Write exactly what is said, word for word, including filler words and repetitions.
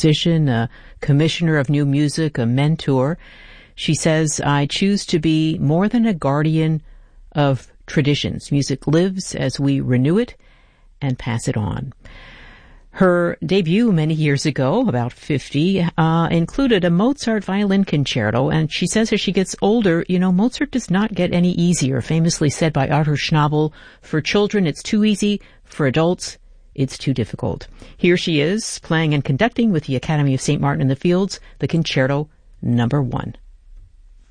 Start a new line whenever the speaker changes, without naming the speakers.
musician, a commissioner of new music, a mentor. She says, I choose to be more than a guardian of traditions. Music lives as we renew it and pass it on. Her debut many years ago, about fifty, uh, included a Mozart violin concerto, and she says as she gets older, you know, Mozart does not get any easier, famously said by Arthur Schnabel, for children it's too easy, for adults it's too difficult. Here she is, playing and conducting with the Academy of Saint Martin in the Fields, the Concerto Number One.